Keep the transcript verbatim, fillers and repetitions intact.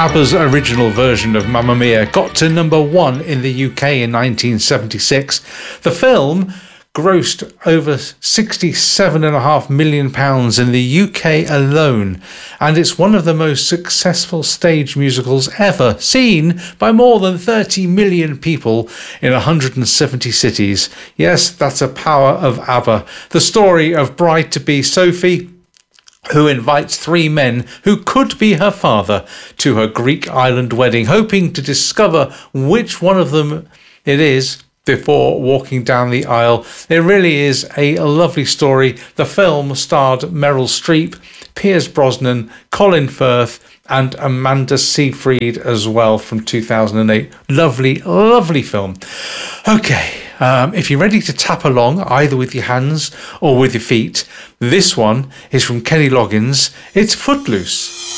ABBA's original version of Mamma Mia got to number one in the U K in nineteen seventy-six. The film grossed over sixty-seven point five million pounds in the U K alone, and it's one of the most successful stage musicals ever, seen by more than thirty million people in one hundred seventy cities. Yes, that's a power of ABBA. The story of bride-to-be Sophie, who invites three men who could be her father to her Greek island wedding, hoping to discover which one of them it is before walking down the aisle. It really is a lovely story. The film starred Meryl Streep, Pierce Brosnan, Colin Firth, and Amanda Seyfried as well, from two thousand eight. Lovely, lovely film. Okay, um, if you're ready to tap along, either with your hands or with your feet, this one is from Kenny Loggins. It's Footloose.